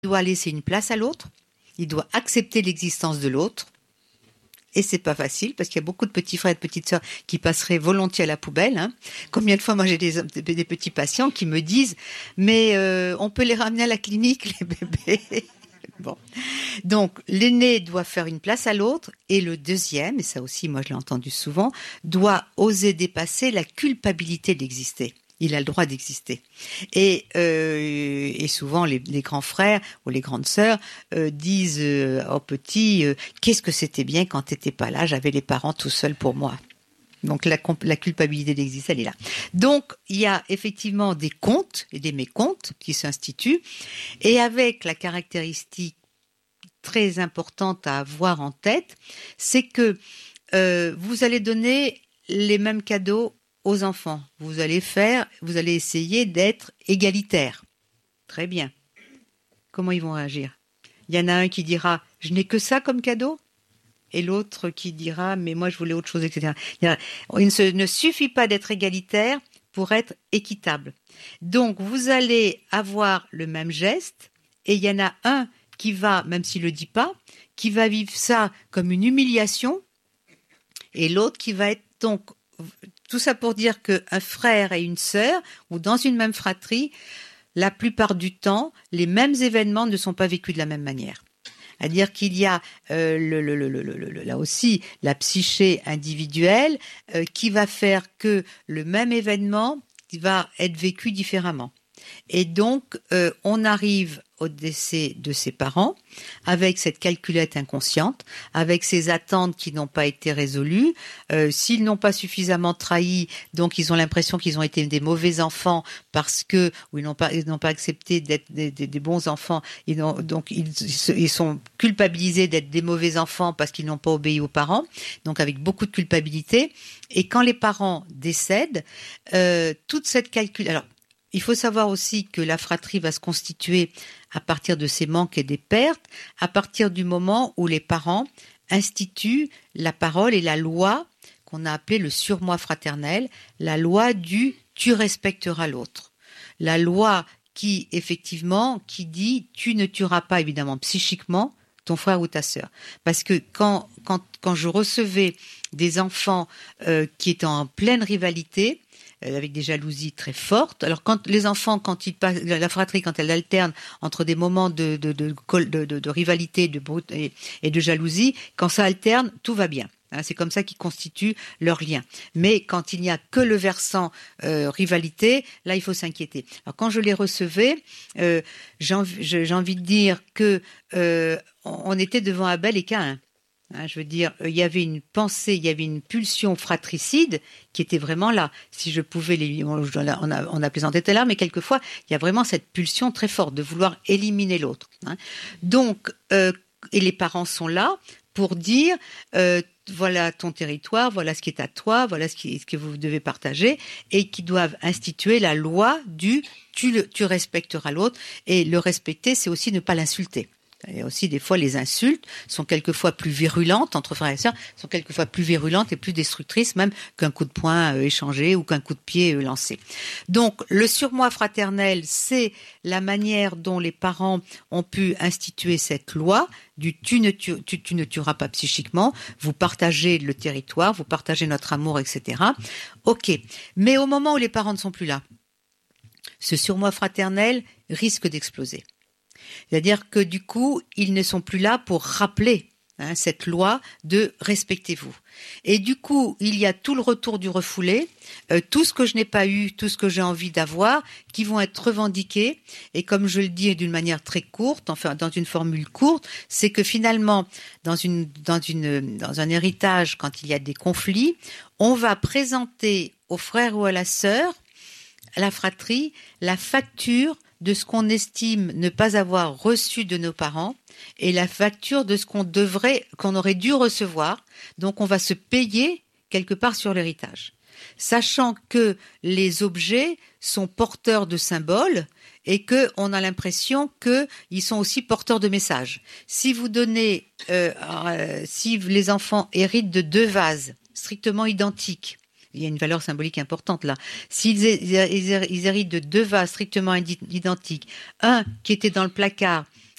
doit laisser une place à l'autre, il doit accepter l'existence de l'autre. Et c'est pas facile parce qu'il y a beaucoup de petits frères et de petites sœurs qui passeraient volontiers à la poubelle. Hein. Combien de fois moi j'ai des petits patients qui me disent mais on peut les ramener à la clinique les bébés. Bon. Donc l'aîné doit faire une place à l'autre et le deuxième, et ça aussi moi je l'ai entendu souvent, doit oser dépasser la culpabilité d'exister. Il a le droit d'exister. Et souvent, les grands frères ou les grandes sœurs disent aux petits qu'est-ce que c'était bien quand t'étais pas là, j'avais les parents tout seuls pour moi. Donc la culpabilité d'exister, elle est là. Donc il y a effectivement des comptes et des mécomptes qui s'instituent, et avec la caractéristique très importante à avoir en tête, c'est que vous allez donner les mêmes cadeaux aux enfants. Vous allez essayer d'être égalitaire. Très bien. Comment ils vont réagir? Il y en a un qui dira « je n'ai que ça comme cadeau » et l'autre qui dira « mais moi je voulais autre chose, etc. » Il ne suffit pas d'être égalitaire pour être équitable. Donc vous allez avoir le même geste et il y en a un qui va, même s'il ne le dit pas, qui va vivre ça comme une humiliation et l'autre qui va être donc... Tout ça pour dire qu'un frère et une sœur, ou dans une même fratrie, la plupart du temps, les mêmes événements ne sont pas vécus de la même manière. C'est-à-dire qu'il y a là aussi la psyché individuelle qui va faire que le même événement va être vécu différemment. Et donc, on arrive au décès de ses parents avec cette calculette inconsciente, avec ces attentes qui n'ont pas été résolues. S'ils n'ont pas suffisamment trahi, donc ils ont l'impression qu'ils ont été des mauvais enfants parce que, ou ils n'ont pas accepté d'être des bons enfants. Donc ils sont culpabilisés d'être des mauvais enfants parce qu'ils n'ont pas obéi aux parents. Donc avec beaucoup de culpabilité. Et quand les parents décèdent, toute cette calcul. Alors, il faut savoir aussi que la fratrie va se constituer à partir de ces manques et des pertes, à partir du moment où les parents instituent la parole et la loi qu'on a appelée le surmoi fraternel, la loi du « tu respecteras l'autre ». La loi qui, effectivement, qui dit « tu ne tueras pas, évidemment, psychiquement, ton frère ou ta sœur ». Parce que quand je recevais des enfants qui étaient en pleine rivalité, avec des jalousies très fortes. Alors quand les enfants, quand ils passent, la fratrie, quand elle alterne entre des moments de rivalité, et de jalousie, quand ça alterne, tout va bien. C'est comme ça qu'ils constituent leur lien. Mais quand il n'y a que le versant rivalité, là il faut s'inquiéter. Alors quand je les recevais, j'ai envie de dire que on était devant Abel et Caïn. Je veux dire, il y avait une pensée, il y avait une pulsion fratricide qui était vraiment là. Si je pouvais on a plaisanté tout à l'heure, mais quelquefois, il y a vraiment cette pulsion très forte de vouloir éliminer l'autre. Donc, et les parents sont là pour dire, voilà ton territoire, voilà ce qui est à toi, voilà ce que vous devez partager, et qui doivent instituer la loi du tu respecteras l'autre. Et le respecter, c'est aussi ne pas l'insulter. Et aussi, des fois, les insultes sont quelquefois plus virulentes, entre frères et sœurs, sont quelquefois plus virulentes et plus destructrices même qu'un coup de poing échangé ou qu'un coup de pied lancé. Donc, le surmoi fraternel, c'est la manière dont les parents ont pu instituer cette loi du tu ne tueras pas psychiquement, vous partagez le territoire, vous partagez notre amour, etc. Ok. Mais au moment où les parents ne sont plus là, ce surmoi fraternel risque d'exploser. C'est-à-dire que du coup, ils ne sont plus là pour rappeler cette loi de respectez-vous. Et du coup, il y a tout le retour du refoulé, tout ce que je n'ai pas eu, tout ce que j'ai envie d'avoir, qui vont être revendiqués. Et comme je le dis d'une manière très courte, enfin dans une formule courte, c'est que finalement, dans un héritage, quand il y a des conflits, on va présenter au frère ou à la sœur, à la fratrie, la facture de ce qu'on estime ne pas avoir reçu de nos parents et la facture de ce qu'on aurait dû recevoir. Donc, on va se payer quelque part sur l'héritage. Sachant que les objets sont porteurs de symboles et qu'on a l'impression qu'ils sont aussi porteurs de messages. Si vous donnez, si les enfants héritent de 2 vases strictement identiques, il y a une valeur symbolique importante là. S'ils héritent de 2 vases strictement identiques, un qui était dans le placard